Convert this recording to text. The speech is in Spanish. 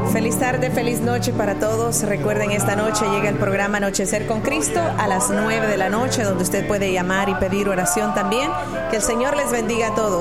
Feliz tarde, feliz noche para todos. Recuerden, esta noche llega el programa Anochecer con Cristo a las 9 de la noche, donde usted puede llamar y pedir oración también. Que el Señor les bendiga a todos.